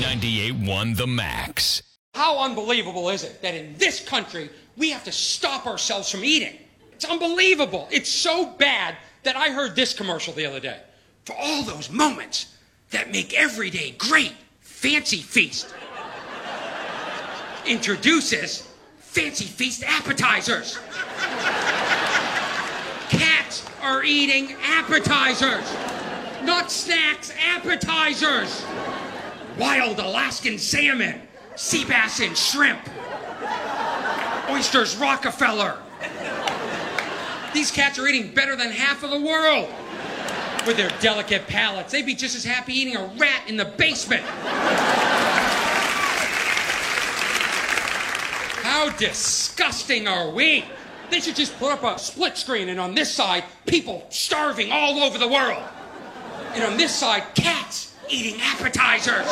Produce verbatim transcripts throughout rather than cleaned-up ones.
ninety-eight point one The Max. How unbelievable is it that in this country, we have to stop ourselves from eating? It's unbelievable. It's so bad that I heard this commercial the other day. For all those moments that make every day great, Fancy Feast introduces Fancy Feast appetizers. Cats are eating appetizers. Not snacks, appetizers. Wild Alaskan salmon, sea bass and shrimp. Oysters Rockefeller. These cats are eating better than half of the world. With their delicate palates, they'd be just as happy eating a rat in the basement. How disgusting are we? They should just put up a split screen, and on this side, people starving all over the world. And on this side, cats eating appetizers.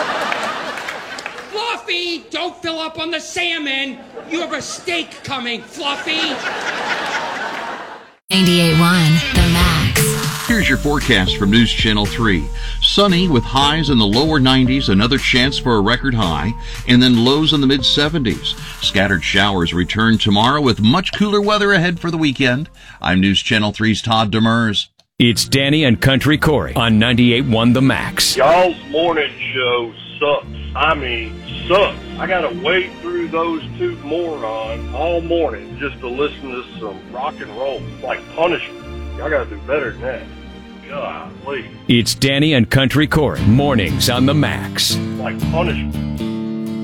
Fluffy, don't fill up on the salmon. You have a steak coming, Fluffy. ninety-eight point one The Max. Here's your forecast from News Channel three. Sunny with highs in the lower nineties, another chance for a record high, and then lows in the mid seventies. Scattered showers return tomorrow with much cooler weather ahead for the weekend. I'm News Channel three's Todd Demers. It's Danny and Country Corey on ninety-eight point one The Max. Y'all's morning show sucks. I mean, sucks. I gotta wade through those two morons all morning just to listen to some rock and roll. It's like punishment. Y'all gotta do better than that. God, please. It's Danny and Country Corey, mornings on The Max. Like punishment.